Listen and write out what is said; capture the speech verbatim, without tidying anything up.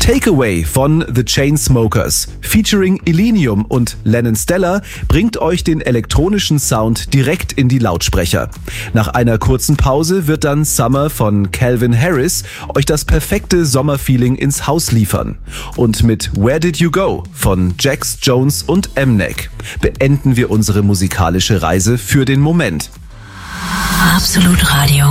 Takeaway von The Chainsmokers featuring Illenium und Lennon Stella bringt euch den elektronischen Sound direkt in die Lautsprecher. Nach einer kurzen Pause wird dann Summer von Calvin Harris euch das perfekte Sommerfeeling ins Haus liefern. Und mit Where Did You Go von Jax Jones und M-Nek beenden wir unsere musikalische Reise für den Moment. Absolut Radio.